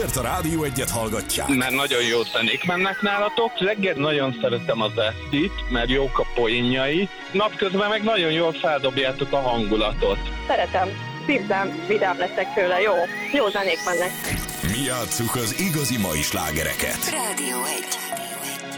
Azért a Rádió Egyet hallgatják. Mert nagyon jó zenék mennek nálatok. Reggel nagyon szeretem az Estit, mert jók a poénjai. Napközben meg nagyon jól feldobjátok a hangulatot. Szeretem. Szívem, vidám leszek tőle. Jó zenék mennek. Mi játsszuk az igazi mai slágereket. Rádió 1.